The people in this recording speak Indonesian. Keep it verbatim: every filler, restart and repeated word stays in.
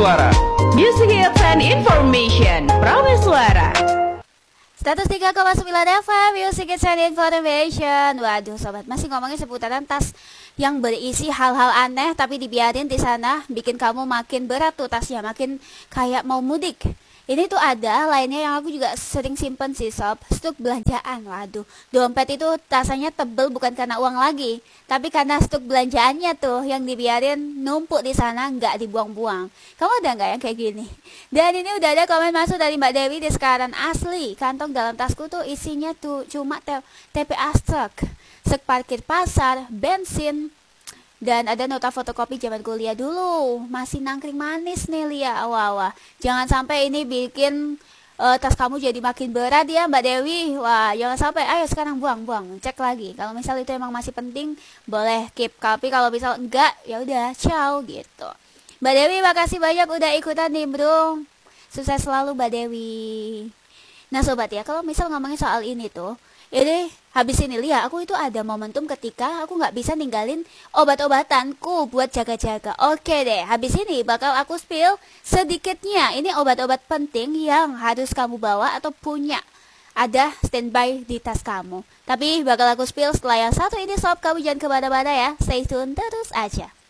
Suara. Music Hits and Information, Prawe Suara. seratus tiga koma sembilan F M, Music Hits and Information. Waduh sobat, masih ngomongin seputaran tas yang berisi hal-hal aneh tapi dibiarin di sana, bikin kamu makin berat tuh tasnya, makin kayak mau mudik. Ini tuh ada lainnya yang aku juga sering simpen sih sob, stuk belanjaan. Waduh, dompet itu rasanya tebel bukan karena uang lagi, tapi karena stuk belanjaannya tuh yang dibiarin numpuk di sana, nggak dibuang-buang. Kamu ada nggak yang kayak gini? Dan ini udah ada komen masuk dari Mbak Dewi di Sekarang Asli. Kantong dalam tasku tuh isinya tuh cuma T P A stok, sek parkir pasar, bensin, dan ada nota fotokopi zaman kuliah dulu. Masih nangkring manis nih Lia. Wah, wah. Jangan sampai ini bikin uh, tas kamu jadi makin berat ya Mbak Dewi. Wah, jangan sampai. Ayo sekarang buang-buang. Cek lagi. Kalau misal itu emang masih penting, boleh keep. Tapi kalau misal enggak, ya udah, ciao gitu. Mbak Dewi, makasih banyak udah ikutan nih, Bro. Sukses selalu Mbak Dewi. Nah, sobat ya, kalau misal ngomongin soal ini tuh, ini habis ini Lia, aku itu ada momentum ketika aku nggak bisa ninggalin obat-obatanku buat jaga-jaga. Oke deh, habis ini bakal aku spill sedikitnya. Ini obat-obat penting yang harus kamu bawa atau punya, ada standby di tas kamu. Tapi bakal aku spill setelah yang satu ini sob. Kamu jangan kemana-mana ya, stay tune terus aja.